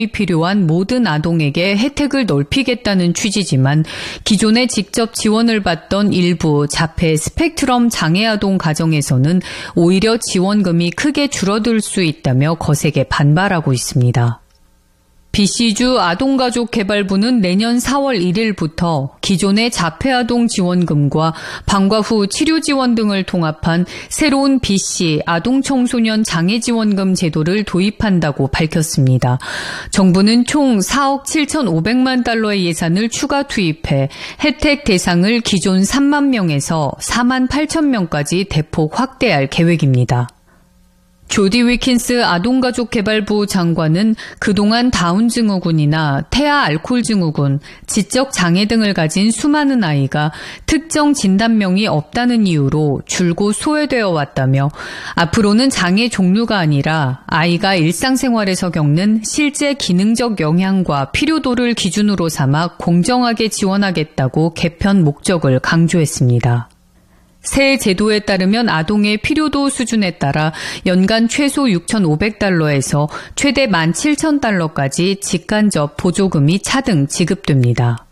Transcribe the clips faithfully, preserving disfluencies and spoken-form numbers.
필요한 모든 아동에게 혜택을 넓히겠다는 취지지만 기존에 직접 지원을 받던 일부 자폐 스펙트럼 장애 아동 가정에서는 오히려 지원금이 크게 줄어들 수 있다며 거세게 반발하고 있습니다. 비씨주 아동가족개발부는 내년 사월 일일부터 기존의 자폐아동 지원금과 방과 후 치료 지원 등을 통합한 새로운 비씨 아동청소년 장애지원금 제도를 도입한다고 밝혔습니다. 정부는 총 사억 칠천오백만 달러의 예산을 추가 투입해 혜택 대상을 기존 삼만 명에서 사만 팔천 명까지 대폭 확대할 계획입니다. 조디 위킨스 아동가족개발부 장관은 그동안 다운 증후군이나 태아 알코올 증후군, 지적 장애 등을 가진 수많은 아이가 특정 진단명이 없다는 이유로 줄곧 소외되어 왔다며 앞으로는 장애 종류가 아니라 아이가 일상생활에서 겪는 실제 기능적 영향과 필요도를 기준으로 삼아 공정하게 지원하겠다고 개편 목적을 강조했습니다. 새 제도에 따르면 아동의 필요도 수준에 따라 연간 최소 육천오백 달러에서 최대 만 칠천 달러까지 직간접 보조금이 차등 지급됩니다.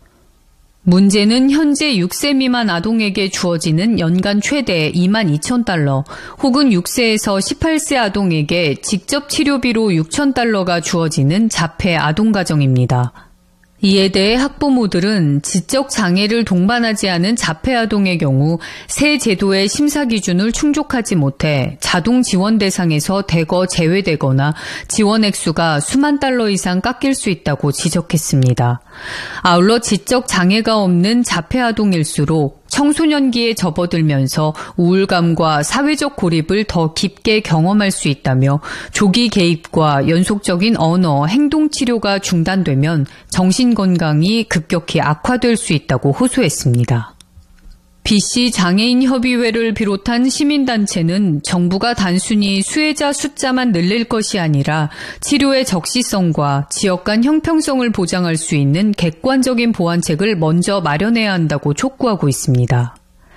문제는 현재 육 세 미만 아동에게 주어지는 연간 최대 이만 이천 달러 혹은 육 세에서 십팔 세 아동에게 직접 치료비로 육천 달러가 주어지는 자폐 아동가정입니다. 이에 대해 학부모들은 지적 장애를 동반하지 않은 자폐 아동의 경우 새 제도의 심사 기준을 충족하지 못해 자동 지원 대상에서 대거 제외되거나 지원 액수가 수만 달러 이상 깎일 수 있다고 지적했습니다. 아울러 지적 장애가 없는 자폐 아동일수록 청소년기에 접어들면서 우울감과 사회적 고립을 더 깊게 경험할 수 있다며 조기 개입과 연속적인 언어, 행동 치료가 중단되면 정신 건강이 급격히 악화될 수 있다고 호소했습니다. 비씨 장애인협의회를 비롯한 시민단체는 정부가 단순히 수혜자 숫자만 늘릴 것이 아니라 치료의 적시성과 지역 간 형평성을 보장할 수 있는 객관적인 보완책을 먼저 마련해야 한다고 촉구하고 있습니다.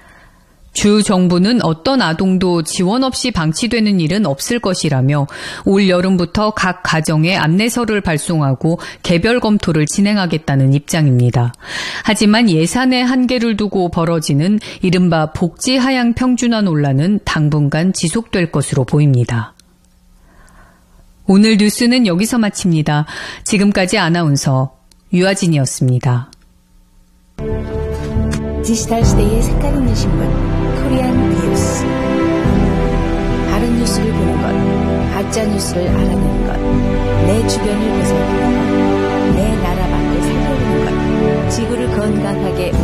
주 정부는 어떤 아동도 지원 없이 방치되는 일은 없을 것이라며 올 여름부터 각 가정에 안내서를 발송하고 개별 검토를 진행하겠다는 입장입니다. 하지만 예산의 한계를 두고 벌어지는 이른바 복지 하향 평준화 논란은 당분간 지속될 것으로 보입니다. 오늘 뉴스는 여기서 마칩니다. 지금까지 아나운서 유아진이었습니다. 디지털 시대의 색깔 있는 신문 코리안 뉴스. 바른 뉴스를 보는 것, 가짜 뉴스를 알아내는 것, 내 주변을 보살피는 것, 내 나라 밖을 살펴보는 것, 지구를 건강하게